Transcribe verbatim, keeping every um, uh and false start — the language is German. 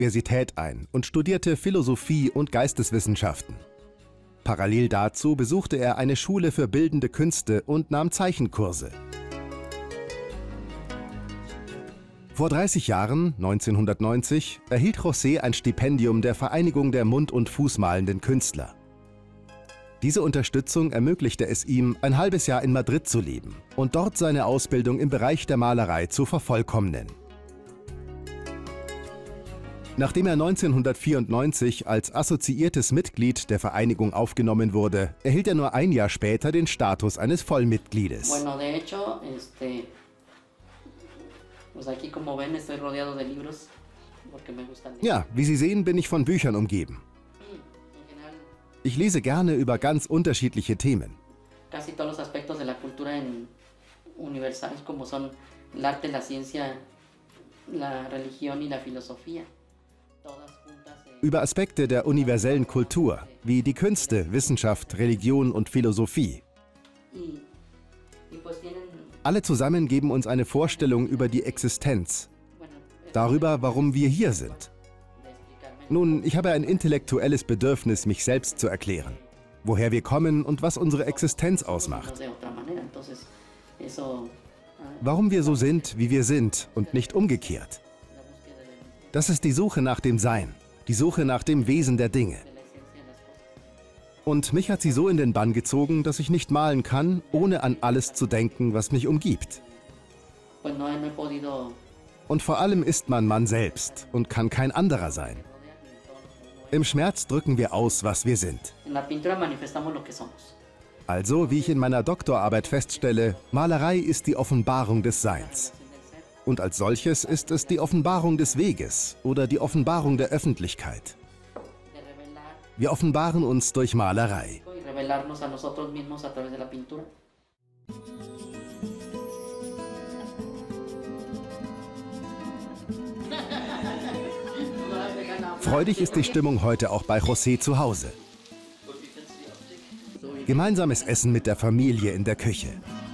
Universität ein und studierte Philosophie und Geisteswissenschaften. Parallel dazu besuchte er eine Schule für bildende Künste und nahm Zeichenkurse. Vor dreißig Jahren, neunzehnhundertneunzig, erhielt José ein Stipendium der Vereinigung der Mund- und Fußmalenden Künstler. Diese Unterstützung ermöglichte es ihm, ein halbes Jahr in Madrid zu leben und dort seine Ausbildung im Bereich der Malerei zu vervollkommnen. Nachdem er neunzehnhundertvierundneunzig als assoziiertes Mitglied der Vereinigung aufgenommen wurde, erhielt er nur ein Jahr später den Status eines Vollmitgliedes. Bueno, de hecho, este, pues aquí como ven, estoy rodeado de libros, porque me gustan. Ja, wie Sie sehen, bin ich von Büchern umgeben. Ich lese gerne über ganz unterschiedliche Themen. Casi todos los aspectos de la cultura en universales, como son el arte, la ciencia, la religión y la filosofía. Über Aspekte der universellen Kultur, wie die Künste, Wissenschaft, Religion und Philosophie. Alle zusammen geben uns eine Vorstellung über die Existenz, darüber, warum wir hier sind. Nun, ich habe ein intellektuelles Bedürfnis, mich selbst zu erklären, woher wir kommen und was unsere Existenz ausmacht. Warum wir so sind, wie wir sind und nicht umgekehrt. Das ist die Suche nach dem Sein, die Suche nach dem Wesen der Dinge. Und mich hat sie so in den Bann gezogen, dass ich nicht malen kann, ohne an alles zu denken, was mich umgibt. Und vor allem ist man man selbst und kann kein anderer sein. Im Schmerz drücken wir aus, was wir sind. Also, wie ich in meiner Doktorarbeit feststelle, Malerei ist die Offenbarung des Seins. Und als solches ist es die Offenbarung des Weges oder die Offenbarung der Öffentlichkeit. Wir offenbaren uns durch Malerei. Freudig ist die Stimmung heute auch bei José zu Hause. Gemeinsames Essen mit der Familie in der Küche.